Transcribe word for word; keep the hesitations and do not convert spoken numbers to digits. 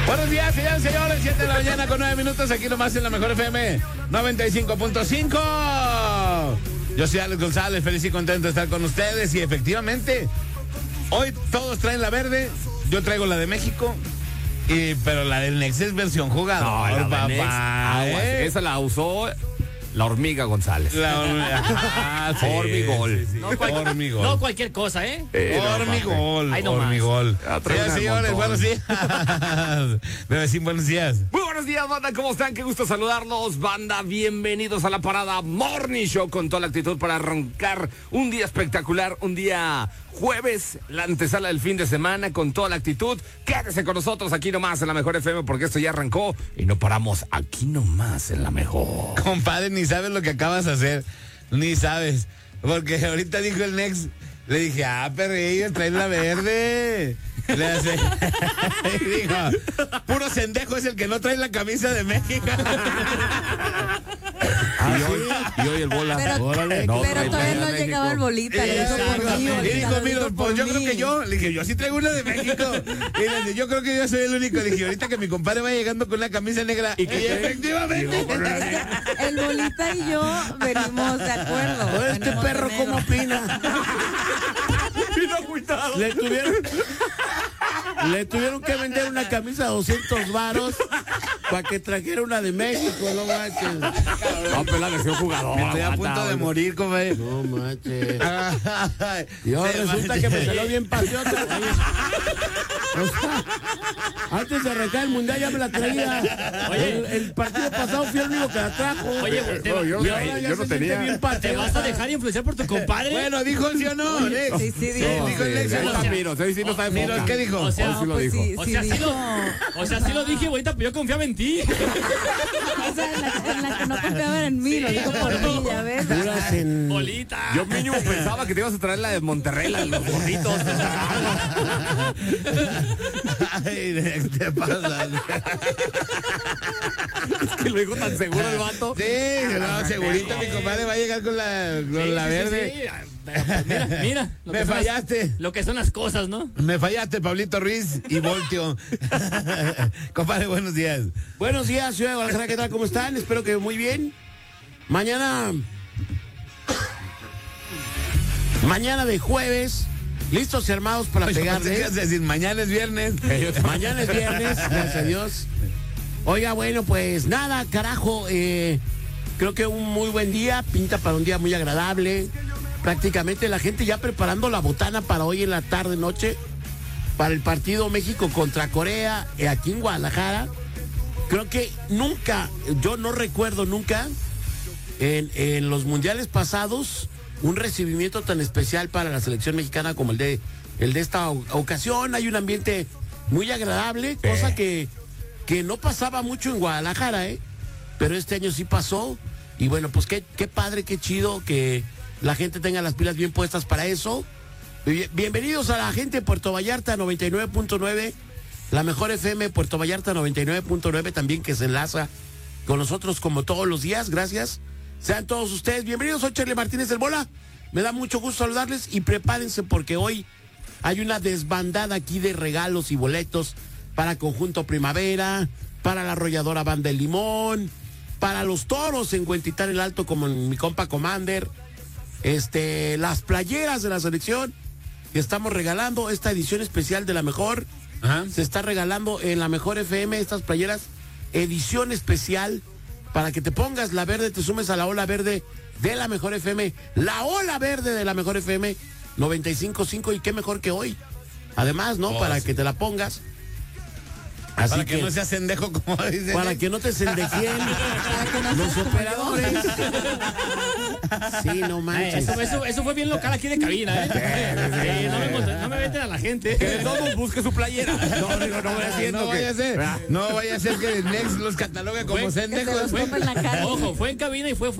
Buenos días, señores, señores. siete de la mañana con nueve minutos. Aquí nomás en la Mejor F M noventa y cinco punto cinco. Yo soy Alex González, feliz y contento de estar con ustedes. Y efectivamente, hoy todos traen la verde. Yo traigo la de México. Y, pero la del Nex es versión jugador, no, la papá. Nex, aguas, ¿eh? esa la usó la hormiga González. La hormiga. Ah, sí, Hormigol. sí, sí. No, cual- Hormigol. no cualquier cosa, ¿eh? Eh, no, Hormigol. Ahí nomás. Hormigol. Ya trae Señoras y un señores, montón. buenos días. Bebecín, buenos días. Muy buenos días, banda, ¿cómo están? Qué gusto saludarlos, banda. Bienvenidos a la parada Morning Show con toda la actitud para arrancar un día espectacular, un día jueves, la antesala del fin de semana con toda la actitud. Quédese con nosotros aquí nomás en la Mejor F M porque esto ya arrancó y no paramos aquí nomás en la Mejor. Compadre, ni sabes lo que acabas de hacer. Ni sabes. Porque ahorita dijo el Nex. Le dije, ah, pero ellos traen la verde. Le hace. Y dijo, puro sendejo es el que no trae la camisa de México. Ah, y, hoy, y hoy el bola. Pero, Órale, pero trae todavía la no de México. llegaba el bolita. Le dijo por mí, Y bolita, dijo, lo mira, dijo pues por yo creo mí. que yo, le dije, yo sí traigo una de México. Y le dije, yo creo que yo soy el único. Le dije, ahorita que mi compadre va llegando con una camisa negra. Y, que efectivamente. El bolita y yo venimos de acuerdo. Este Venimos perro, de ¿cómo negro. opina? Le tuvieron, le tuvieron que vender una camisa a doscientos varos para que trajera una de México, no manches. No, pero la versión jugador. Me estoy a punto banda, de banda. morir, compadre. No manches. Ay, Y ahora se resulta mancha. que me salió bien patriota. O sea, antes de arrancar el mundial ya me la traía. Oye. El, el partido pasado fui el único que la trajo. Oye, güey, te, No, yo, Y ahora ya yo se no siente tenía. bien ¿te patriota. vas a dejar influenciar por tu compadre? Bueno, dijo sí o no, Nex. Sí, sí, dijo. Sí, dijo el Nex. Ahí o está no. Miro, ahí sí no está de Miro, foca. ¿qué dijo? O sea, Hoy sí lo Pues dijo. sí, O sí sea, sí dijo. lo, o sea, sí lo dije, güeyita, pero yo confiaba en ti. O sea, en la, en la que no confiaban en mí, lo dijo por mí, ya ves. Puras en... Bolita. Yo mínimo pensaba que te ibas a traer la de Monterrey, la de los gorditos. Ay, Nex, te pasa. Es que lo dijo tan seguro el vato. Sí, no, segurito mi compadre va a llegar con la, con Sí, la sí, sí, verde. sí. Mira, mira. Lo Me que son las- fallaste. Lo que son las cosas, ¿no? Me fallaste, Pablito Ruiz y Voltio. Compadre, buenos días. Buenos días, ciudad de Guadalajara, ¿qué tal? ¿Cómo están? Espero que muy bien. Mañana... Mañana de jueves, listos y armados para Oye, pensé que pegarle. ibas a decir, mañana es viernes. Mañana es viernes, gracias a Dios. Oiga, bueno, pues nada, carajo, eh, creo que un muy buen día, pinta para un día muy agradable. Prácticamente la gente ya preparando la botana para hoy en la tarde, noche, para el partido México contra Corea, eh, aquí en Guadalajara. Creo que nunca, yo no recuerdo nunca, en, en los mundiales pasados, un recibimiento tan especial para la selección mexicana como el de, el de esta o- ocasión. Hay un ambiente muy agradable, cosa que, que no pasaba mucho en Guadalajara, ¿eh? Pero este año sí pasó. Y bueno, pues qué, qué padre, qué chido que la gente tenga las pilas bien puestas para eso. Bien- Bienvenidos a la gente de Puerto Vallarta noventa y nueve punto nueve, la Mejor F M Puerto Vallarta noventa y nueve punto nueve también, que se enlaza con nosotros como todos los días. Gracias. Sean todos ustedes bienvenidos. Soy Charlie Martínez del Bola. Me da mucho gusto saludarles y prepárense porque hoy hay una desbandada aquí de regalos y boletos para Conjunto Primavera, para la arrolladora Banda El Limón, para los toros en Huentitán el Alto como en mi compa Commander, este, las playeras de la selección que estamos regalando, esta edición especial de la Mejor. Ajá. Se está regalando en la Mejor F M estas playeras, edición especial, para que te pongas la verde, te sumes a la ola verde de la Mejor F M, la ola verde de la Mejor F M noventa y cinco punto cinco, y qué mejor que hoy. Además, ¿no? Oh, para sí. que te la pongas. Así Para que, que, no seas sendejo, como dice. para Nex. que no te sendejen los operadores. Sí, no Eh, manches. eso, eso, eso fue bien local aquí de cabina, ¿eh? Sí, no, me, mont- no me meten a la gente. Que todos busque su playera. No, digo, no voy Ah, haciendo no vaya a que... ser, no vaya a ser que el Nex los catalogue como Fue- Que se sendejos. los tome en la cara. Ojo, fue en cabina y fue